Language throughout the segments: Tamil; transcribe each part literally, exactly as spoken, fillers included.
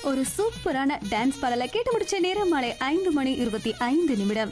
ஒரு சூப்பரான டான்ஸ் பாடலை கேட்டு முடிச்ச நேரம் மாலை ஐந்து மணி இருபத்தி ஐந்து நிமிடம்.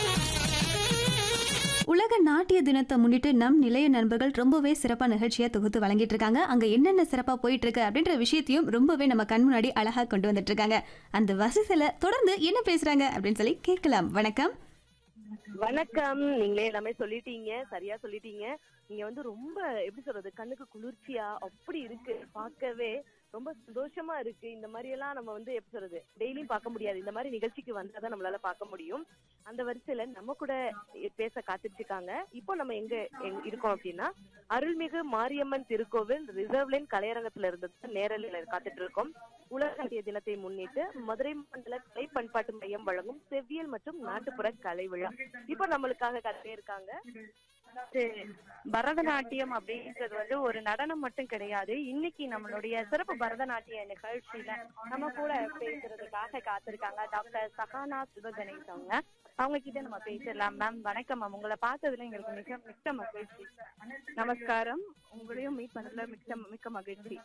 உலக நாட்டிய தினத்தை முன்னிட்டு நம் நிலைய நண்பர்கள் ரொம்பவே சிறப்பா நிகழ்ச்சியை தொகுத்து வழங்கிட்டு இருக்காங்க. அங்க என்னென்ன சிறப்பா போயிட்டு இருக்கு அப்படின்ற விஷயத்தையும் ரொம்பவே நம்ம கண் முன்னாடி அழகா கொண்டு வந்துட்டு இருக்காங்க. அந்த வரிசையில தொடர்ந்து என்ன பேசுறாங்க அப்படின்னு சொல்லி கேட்கலாம். வணக்கம். வணக்கம். நீங்களே எல்லாமே சொல்லிட்டீங்க, சரியா சொல்லிட்டீங்க. நீங்க வந்து ரொம்ப எப்படி சொல்றது, கண்ணுக்கு குளிர்ச்சியா அப்படி இருக்கு, பார்க்கவே ரொம்ப சந்தோஷமா இருக்கு. இந்த மாதிரி எல்லாம் நம்ம வந்து எப்படி சொல்றது, டெய்லியும் பார்க்க முடியாது. இந்த மாதிரி நிகழ்ச்சிக்கு வந்தாதான் நம்மளால பார்க்க முடியும். அந்த வரிசையில நம்ம கூட பேச காத்துட்டு இருக்காங்க. இப்போ நம்ம எங்க இருக்கோம் அப்படின்னா, அருள்மிகு மாரியம்மன் திருக்கோவில் ரிசர்வ் லைன் கலையரங்கத்துல இருந்து நேரலையில காத்துட்டு இருக்கோம். உலக நாட்டிய தினத்தை முன்னிட்டு மதுரை மண்டல கலை பண்பாட்டு மையம் வழங்கும் செவ்வியல் மற்றும் நாட்டுப்புற கலை விழா. இப்போ நம்மளுக்காக கதை இருக்காங்க. பரதநாட்டியம் அப்படின்றது வந்து ஒரு நடனம் மட்டும் கிடையாது. இன்னைக்கு நம்மளுடைய சிறப்பு பரதநாட்டிய நிகழ்ச்சியில நம்ம கூட பேசுறதுக்காக காத்திருக்காங்க டாக்டர் சஹானா சிவகணேஷ். அவங்க அவங்க கிட்ட நம்ம பேசிடலாம். மேம் வணக்கம் மேம், உங்களை பார்த்ததுல எங்களுக்கு மிக மிக்க மகிழ்ச்சி. நமஸ்காரம். உங்களையும் மீட் பண்ணதுல மிக்க மிக்க மகிழ்ச்சி.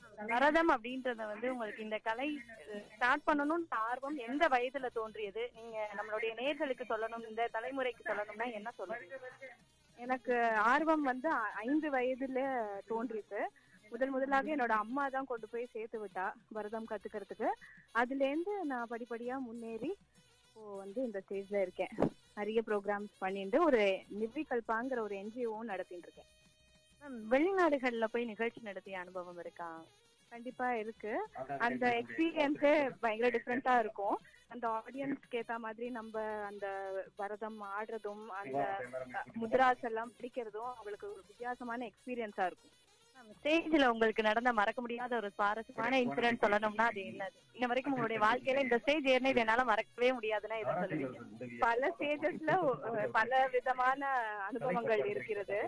பரதம் அப்படின்றத வந்து உங்களுக்கு இந்த கலை ஸ்டார்ட் பண்ணணும்னு ஆர்வம் எந்த வயதுல தோன்றியது? நீங்க நம்மளுடைய நேர்களுக்கு சொல்லணும், இந்த தலைமுறைக்கு சொல்லணும்னா என்ன சொல்லுங்க? எனக்கு ஆர்வம் வந்து ஐந்து வயதுல தோன்றிட்டு, முதல் முதலாக என்னோட அம்மா தான் கொண்டு போய் சேர்த்து விட்டா பரதம் கத்துக்கிறதுக்கு. அதுல இருந்து நான் படிப்படியா முன்னேறி இப்போ வந்து இந்த ஸ்டேஜ்ல இருக்கேன். நிறைய ப்ரோக்ராம்ஸ் பண்ணிட்டு ஒரு நிர்விகல்பாங்கிற ஒரு என்ஜிஓவும் நடத்திட்டு இருக்கேன். வெளிநாடுகள்ல போய் நிகழ்ச்சி நடத்திய அனுபவம் இருக்கா? கண்டிப்பா இருக்கு. அந்த எக்ஸ்பீரியன்ஸே பயங்கர டிஃப்ரெண்டா இருக்கும். அந்த ஆடியன்ஸ்க்கு ஏத்த மாதிரி நம்ம அந்த பரதம் ஆடுறதும் அந்த முத்ராஸ் எல்லாம் பிடிக்கிறதும் அவங்களுக்கு ஒரு வித்தியாசமான எக்ஸ்பீரியன்ஸா இருக்கும். ஸ்டேஜ்ல உங்களுக்கு நடந்த மறக்க முடியாத ஒரு சுவாரஸ்யமான இன்சிடென்ட் சொல்லணும்னா அது என்னது? இன்ன வரைக்கும் உங்களுடைய வாழ்க்கையில இந்த ஸ்டேஜ் ஏறினது என்னால மறக்கவே முடியாதுன்னா எதை சொல்லுவீங்க? பல ஸ்டேஜஸ்ல பல விதமான அனுபவங்கள் இருக்கிறது.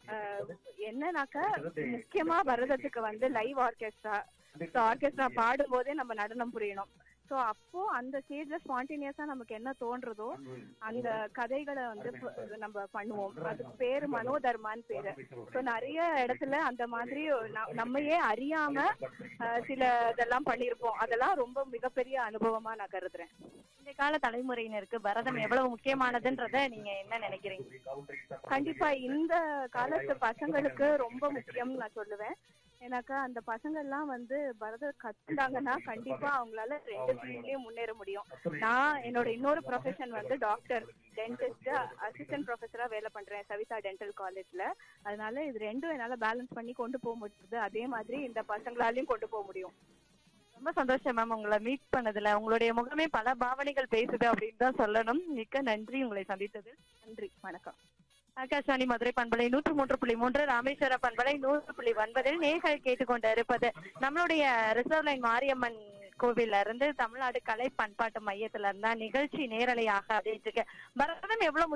என்னன்னாக்கா முக்கியமா பரதத்துக்கு வந்து லைவ் ஆர்கெஸ்ட்ரா, ஆர்கெஸ்ட்ரா பாடும் போதே நம்ம நடனம் புரியணும். ஸோ அப்போ அந்த ஸ்டேஜ்ல ஸ்பான்டேனியஸா நமக்கு என்ன தோன்றதோ அந்த கதைகளை வந்து நம்ம பண்ணுவோம். அதுக்கு பேரு மனோதர்மான்னு பேரு. ஸோ நிறைய இடத்துல அந்த மாதிரி நம்மையே அறியாம சில இதெல்லாம் பண்ணியிருப்போம். அதெல்லாம் ரொம்ப மிகப்பெரிய அனுபவமா நான் கருதுறேன். இந்த கால தலைமுறையினருக்கு பரதம் எவ்வளவு முக்கியமானதுன்றத நீங்க என்ன நினைக்கிறீங்க? கண்டிப்பா இந்த காலத்து பசங்களுக்கு ரொம்ப முக்கியம்னு நான் சொல்லுவேன். ஏன்னாக்கா அந்த பசங்க எல்லாம் வந்து பரதம் கத்துட்டாங்கன்னா கண்டிப்பா அவங்களால ரெண்டு ஃபீல்ட்லயும் முன்னேற முடியும். நான் என்னோட இன்னொரு ப்ரொஃபஷன் வந்து டாக்டர், டென்டிஸ்ட், அசிஸ்டன்ட் ப்ரொஃபஸரா வேலை பண்றேன் சவிதா டென்டல் காலேஜ்ல. அதனால இது ரெண்டும் என்னால பேலன்ஸ் பண்ணி கொண்டு போக முடியுது. அதே மாதிரி இந்த பசங்களாலையும் கொண்டு போக முடியும். ரொம்ப சந்தோஷம் மேம் உங்களை மீட் பண்ணதுல. உங்களுடைய முகமே பல பாவனைகள் பேசுது அப்படின்னு தான் சொல்லணும். மிக்க நன்றி உங்களை சந்தித்தது. நன்றி, வணக்கம். ஆகாஷவாணி மதுரை பண்பலை நூற்று மூன்று புள்ளி மூன்று, ராமேஸ்வர பண்பலை நூறு புள்ளி ஒன்பதில் நேர்கள் கேட்டுக்கொண்டு இருப்பது நம்மளுடைய ரிசர்வ் லைன் மாரியம்மன் கோவில்ல இருந்து தமிழ்நாடு கலை பண்பாட்டு மையத்துல இருந்தா நிகழ்ச்சி நேரலையாக அப்படின்ட்டு இருக்கு. பரதம் எவ்வளவு